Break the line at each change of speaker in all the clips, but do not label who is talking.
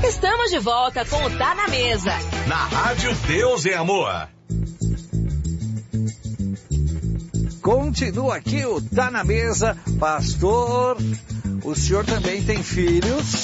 Estamos de volta com o Tá na Mesa.
Na Rádio Deus é Amor.
Continua aqui o Tá na Mesa. Pastor, o senhor também tem filhos.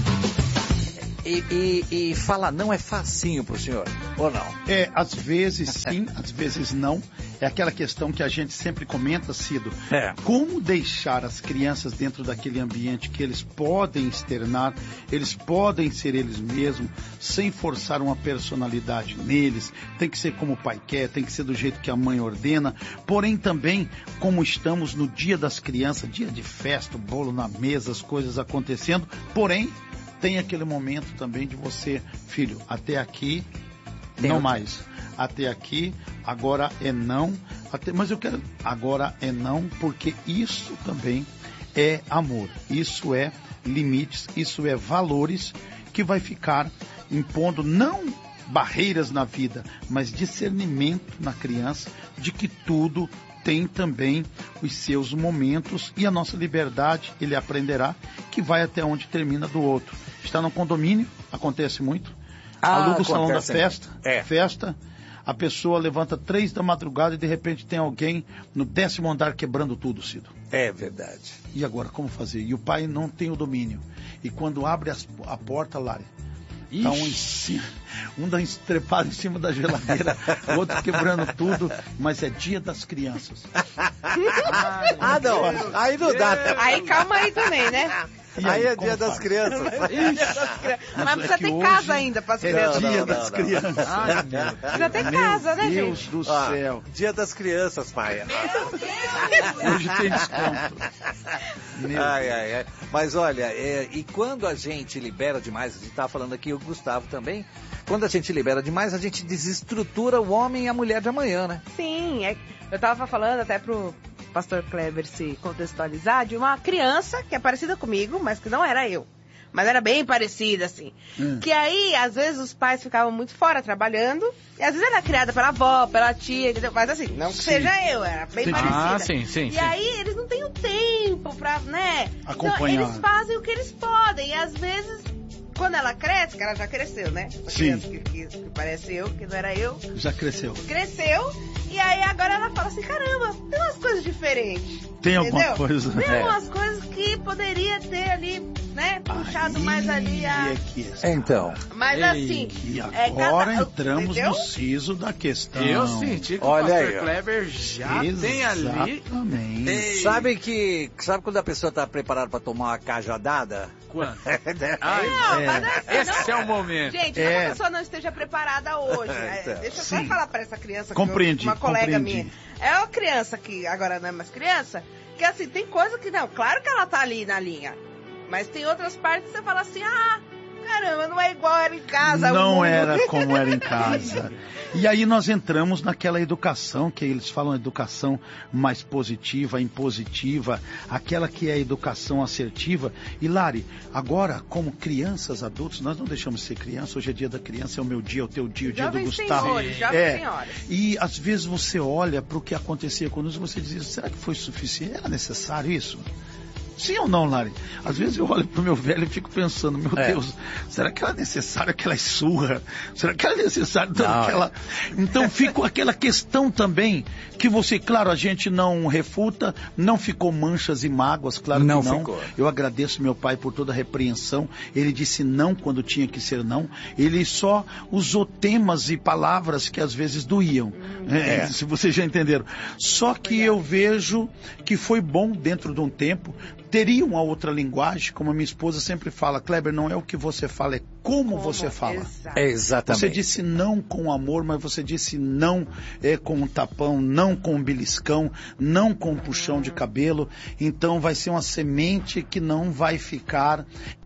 E falar não é facinho pro senhor, ou não?
Às vezes sim, às vezes não. É aquela questão que a gente sempre comenta, Cido. Como deixar as crianças dentro daquele ambiente que eles podem externar, eles podem ser eles mesmos, sem forçar uma personalidade neles. Tem que ser como o pai quer, tem que ser do jeito que a mãe ordena. Porém também, como estamos no dia das crianças, dia de festa, bolo na mesa, as coisas acontecendo. Porém, tem aquele momento também de você, filho, até aqui, não mais. Até aqui, agora é não. Mas eu quero, agora é não, porque isso também é amor. Isso é limites, isso é valores que vai ficar impondo, não barreiras na vida, mas discernimento na criança de que tudo tem também os seus momentos e a nossa liberdade, ele aprenderá que vai até onde termina do outro. Está no condomínio, acontece muito. Aluga o salão da festa, a pessoa levanta 3 da madrugada e de repente tem alguém no 10º andar quebrando tudo, Cido.
É verdade.
E agora, como fazer? E o pai não tem o domínio. E quando abre a porta, Lari, tá um dá trepado em cima da geladeira, o outro quebrando tudo, mas é dia das crianças.
Não, aí não dá.
Aí calma aí também, né?
Aí é dia das crianças.
Mas precisa ter casa ainda para as crianças.
É dia das crianças.
Precisa ter casa, né, gente?
Meu Deus do céu.
Dia das crianças, pai.
Hoje tem desconto.
Ai. Mas olha, e quando a gente libera demais, a gente estava falando aqui, o Gustavo também, quando a gente libera demais, a gente desestrutura o homem e a mulher de amanhã, né?
Sim, eu estava falando até pro pastor Kleber se contextualizar de uma criança que é parecida comigo, mas que não era eu. Mas era bem parecida, assim. Que aí, às vezes, os pais ficavam muito fora trabalhando. E às vezes era criada pela avó, pela tia, entendeu? Mas assim, não que seja eu, era bem parecida.
Sim.
Aí eles não têm o tempo pra, né?
Acompanhar.
Então eles fazem o que eles podem. E às vezes, quando ela cresce, que ela já cresceu, né? A criança que parece eu, que não era eu.
Já cresceu.
Cresceu. E aí agora ela fala assim, caramba, tem umas coisas diferentes.
Tem alguma coisa.
Tem algumas coisas que poderia ter ali, né? Puxado mais ali a...
Então.
Mas assim...
E agora entramos no siso da questão.
Eu senti que
olha
o pastor
aí,
Kleber já tem ali...
Exatamente.
Sabe quando a pessoa está preparada para tomar uma cajadada?
Quando?
Esse
é o momento.
Gente, se a pessoa não esteja preparada hoje, deixa eu só falar para essa criança, uma colega minha. É uma criança que agora não é mais criança, que assim, tem coisa que não, claro que ela tá ali na linha, mas tem outras partes que você fala assim, caramba, não é igual era em casa.
Não era como era em casa. E aí nós entramos naquela educação, que eles falam educação mais positiva, impositiva, aquela que é a educação assertiva. E Lari, agora, como crianças, adultos, nós não deixamos de ser criança. Hoje é dia da criança, é o meu dia, é o teu dia, o dia do Gustavo.
Senhores.
E às vezes você olha para o que acontecia conosco e você diz, será que foi suficiente? Era necessário isso? Sim ou não, Lari? Às vezes eu olho pro meu velho e fico pensando, meu Deus, será que era necessário aquela surra? Será que era necessário aquela... Então ficou aquela questão também, que você, claro, a gente não refuta, não ficou manchas e mágoas, claro
não
que não.
Ficou.
Eu agradeço meu pai por toda a repreensão, ele disse não quando tinha que ser não, ele só usou temas e palavras que às vezes doíam, se vocês já entenderam. Só que eu vejo que foi bom dentro de um tempo, teria uma outra linguagem, como a minha esposa sempre fala, Kleber, não é o que você fala, é como você fala.
Exatamente.
Você disse não com amor, mas você disse não com um tapão, não com um beliscão, não com um puxão de cabelo. Então vai ser uma semente que não vai ficar...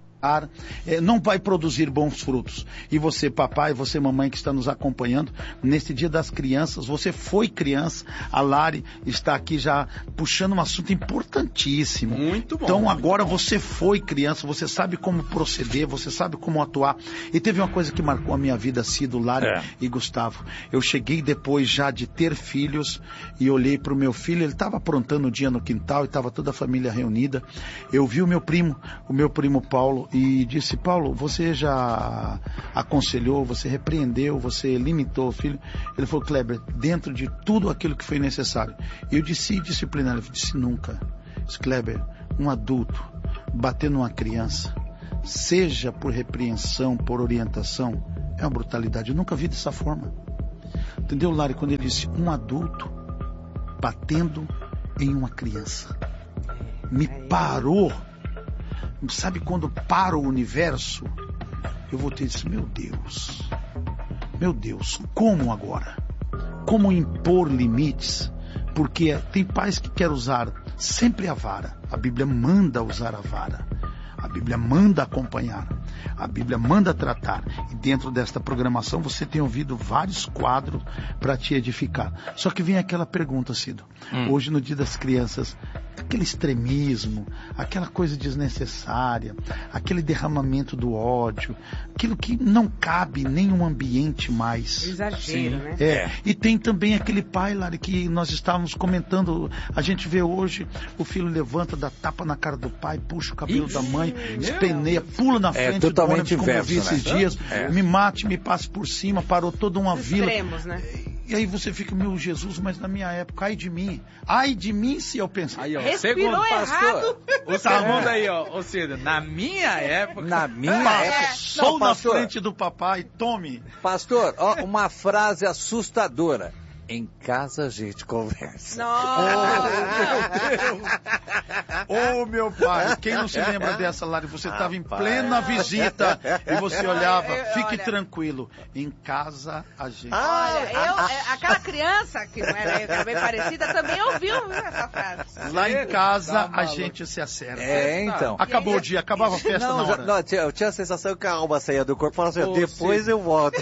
não vai produzir bons frutos. E você, papai, você, mamãe, que está nos acompanhando, neste dia das crianças, você foi criança, a Lari está aqui já puxando um assunto importantíssimo.
Muito bom.
Então agora você foi criança, você sabe como proceder, você sabe como atuar. E teve uma coisa que marcou a minha vida, Cido, Lari e Gustavo. Eu cheguei depois já de ter filhos e olhei para o meu filho, ele estava aprontando o dia no quintal e estava toda a família reunida. Eu vi o meu primo Paulo, e disse: Paulo, você já aconselhou, você repreendeu, você limitou o filho? Ele falou: Kleber, dentro de tudo aquilo que foi necessário. Eu disse disciplinar, ele disse: nunca. Disse: Kleber, um adulto bater numa criança, seja por repreensão, por orientação, é uma brutalidade. Eu nunca vi dessa forma. Entendeu, Lari, quando ele disse um adulto batendo em uma criança? Me parou. Sabe quando para o universo? Eu voltei e disse: meu Deus, como agora? Como impor limites? Porque tem pais que querem usar sempre a vara. A Bíblia manda usar a vara. A Bíblia manda acompanhar. A Bíblia manda tratar. E dentro desta programação você tem ouvido vários quadros para te edificar. Só que vem aquela pergunta, Cido. Hoje, no Dia das Crianças, aquele extremismo, aquela coisa desnecessária, aquele derramamento do ódio, aquilo que não cabe em nenhum ambiente mais.
Exagero, né?
E tem também aquele pai, Lari, que nós estávamos comentando, a gente vê hoje, o filho levanta, dá tapa na cara do pai, puxa o cabelo da mãe, espeneia, pula na frente do ônibus, como eu vi esses dias, me mate, me passe por cima, parou toda uma vila.
Extremos, né?
E aí você fica: meu Jesus, mas na minha época, ai de mim se eu pensar.
Aí, ó,
respirou
segundo
errado.
O segundo aí, ó, Cido, na minha época...
Na minha época...
Sou na frente do papai, tome.
Pastor, ó, uma frase assustadora. Em casa a gente conversa.
Oh, meu pai, quem não se lembra dessa, Lari? Você estava em plena visita e você olhava: fique tranquilo, em casa a gente...
Olha, aquela criança que não era eu, que era bem parecida, também ouviu essa frase.
Lá em casa a gente se acerta.
Então.
Acabou o dia, acabava a festa na hora.
Não, eu tinha a sensação que a alma saía do corpo e falava assim: depois eu volto.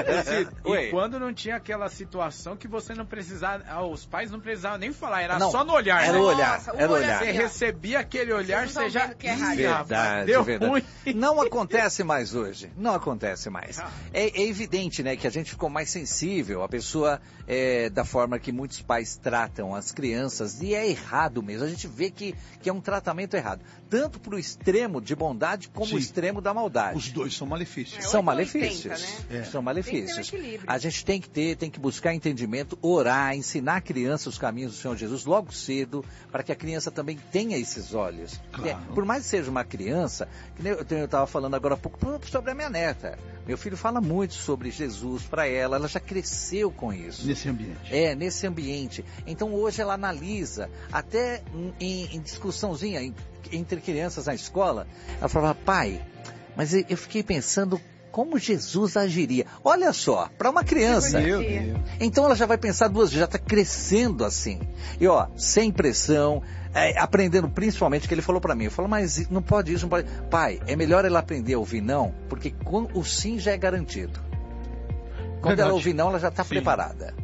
E quando não tinha aquela situação que você não precisava, os pais não precisavam nem falar, era só no olhar,
era
né?
o olhar,
Nossa,
era o olhar.
Você recebia aquele olhar, você já...
Verdade,
deu
verdade.
ruim.
Não acontece mais hoje. Não acontece mais. É evidente, né, que a gente ficou mais sensível. A pessoa, da forma que muitos pais tratam as crianças, e é errado mesmo. A gente vê que é um tratamento errado. Tanto para o extremo de bondade, como o extremo da maldade.
Os dois são malefícios.
São malefícios.
80, né?
São malefícios.
Tem que ter um equilíbrio.
A gente tem que buscar entendimento, orar, ensinar a criança os caminhos do Senhor Jesus logo cedo, para que a criança também tenha esses olhos.
Claro.
Por mais que seja uma criança, que nem eu estava falando agora há pouco sobre a minha neta. Meu filho fala muito sobre Jesus para ela já cresceu com isso.
Nesse ambiente.
Nesse ambiente. Então hoje ela analisa, até em discussãozinha entre crianças na escola, ela falava: pai, mas eu fiquei pensando como Jesus agiria. Olha só, para uma criança.
Meu Deus.
Então ela já vai pensar duas vezes, já está crescendo assim. E ó, sem pressão, aprendendo principalmente, que ele falou para mim. Eu falo: mas não pode isso, não pode. Pai, é melhor ela aprender a ouvir não, porque o sim já é garantido. Quando ela ouvir não, ela já está preparada.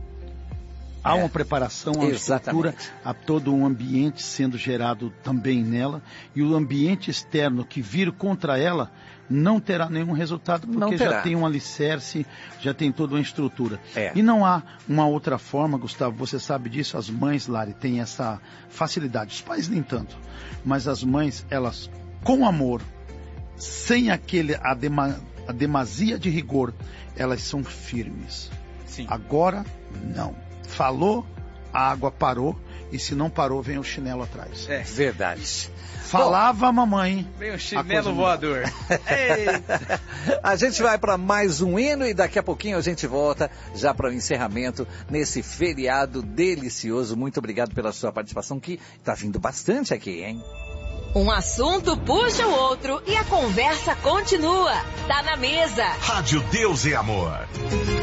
Há uma preparação, uma estrutura, há todo um ambiente sendo gerado também nela, e o ambiente externo que vir contra ela não terá nenhum resultado, porque já tem um alicerce, já tem toda uma estrutura. E não há uma outra forma, Gustavo, você sabe disso, as mães, Lari, têm essa facilidade, os pais nem tanto, mas as mães, elas, com amor, sem a demasia de rigor, elas são firmes.
Sim.
Agora, não. Falou, a água parou, e se não parou, vem o chinelo atrás.
Verdade.
Falava a mamãe.
Vem o chinelo voador.
A gente vai para mais um hino e daqui a pouquinho a gente volta já para o encerramento nesse feriado delicioso. Muito obrigado pela sua participação, que está vindo bastante aqui, hein?
Um assunto puxa o outro e a conversa continua. Tá na mesa.
Rádio Deus e Amor.